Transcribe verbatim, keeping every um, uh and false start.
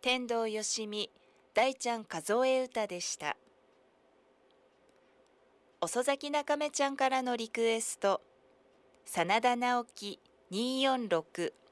天童よしみ大ちゃん数え歌でした。遅咲きなかめちゃんからのリクエスト、真田直樹にーよんろく。